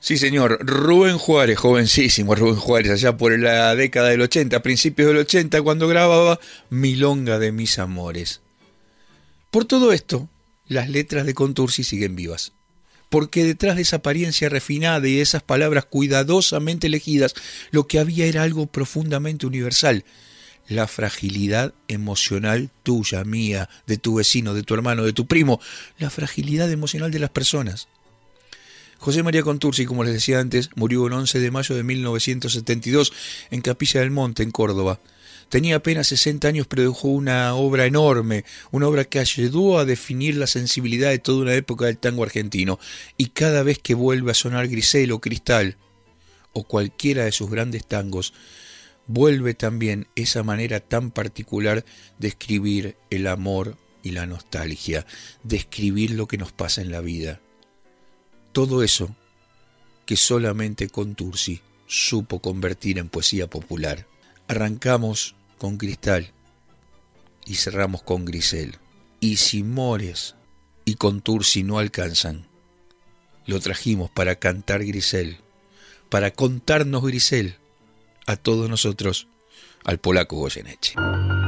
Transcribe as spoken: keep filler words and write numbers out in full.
Sí, señor. Rubén Juárez, jovencísimo Rubén Juárez, allá por la década del ochenta, principios del ochenta, cuando grababa Milonga de mis amores. Por todo esto, las letras de Contursi siguen vivas, porque detrás de esa apariencia refinada y de esas palabras cuidadosamente elegidas, lo que había era algo profundamente universal: la fragilidad emocional tuya, mía, de tu vecino, de tu hermano, de tu primo, la fragilidad emocional de las personas. José María Contursi, como les decía antes, murió el once de mayo de mil novecientos setenta y dos en Capilla del Monte, en Córdoba. Tenía apenas sesenta años, pero dejó una obra enorme, una obra que ayudó a definir la sensibilidad de toda una época del tango argentino. Y cada vez que vuelve a sonar Grisel o Cristal, o cualquiera de sus grandes tangos, vuelve también esa manera tan particular de escribir el amor y la nostalgia, de escribir lo que nos pasa en la vida. Todo eso que solamente Contursi supo convertir en poesía popular. Arrancamos con Cristal y cerramos con Grisel. Y si Mores y Contursi no alcanzan, lo trajimos para cantar Grisel, para contarnos Grisel, a todos nosotros, al polaco Goyeneche.